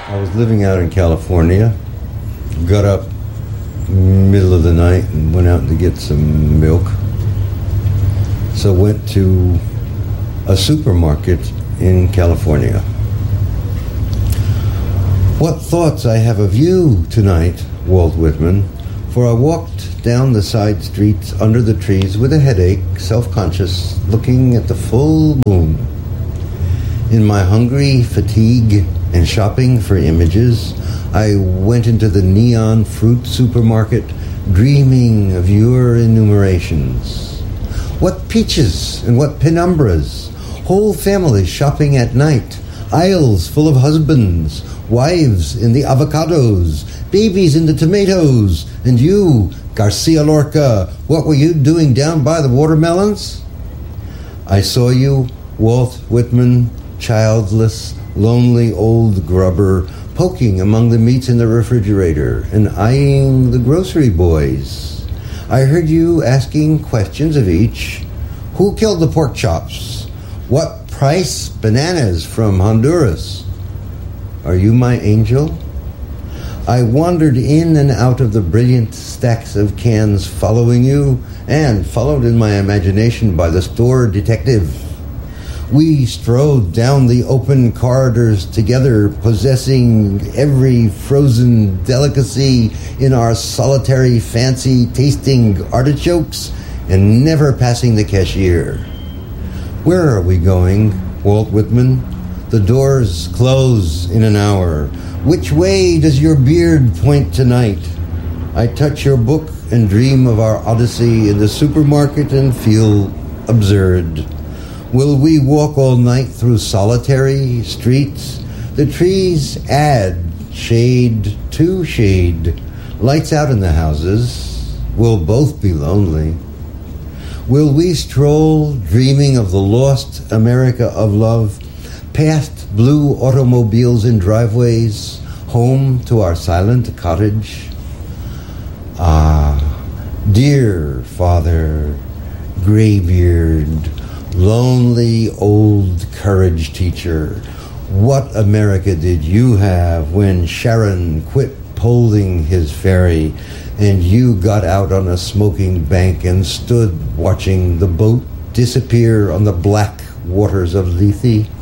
I was living out in California, got up middle of the night and went out to get some milk. So went to a supermarket in California. What thoughts I have of you tonight, Walt Whitman, for I walked down the side streets under the trees with a headache, self-conscious, looking at the full moon. In my hungry fatigue and shopping for images, I went into the neon fruit supermarket, dreaming of your enumerations. What peaches and what penumbras, whole families shopping at night, aisles full of husbands, wives in the avocados, babies in the tomatoes, and you, Garcia Lorca, what were you doing down by the watermelons? I saw you, Walt Whitman, childless, lonely old grubber, poking among the meats in the refrigerator and eyeing the grocery boys. I heard you asking questions of each. Who killed the pork chops? What price bananas from Honduras? Are you my angel? I wandered in and out of the brilliant stacks of cans following you, and followed in my imagination by the store detective. We strode down the open corridors together, possessing every frozen delicacy in our solitary fancy, tasting artichokes and never passing the cashier. Where are we going, Walt Whitman? The doors close in an hour. Which way does your beard point tonight? I touch your book and dream of our odyssey in the supermarket and feel absurd. Will we walk all night through solitary streets? The trees add shade to shade. Lights out in the houses. We'll both be lonely. Will we stroll, dreaming of the lost America of love, past blue automobiles in driveways, home to our silent cottage? Ah, dear Father Graybeard, lonely old courage teacher, what America did you have when Sharon quit poling his ferry and you got out on a smoking bank and stood watching the boat disappear on the black waters of Lethe?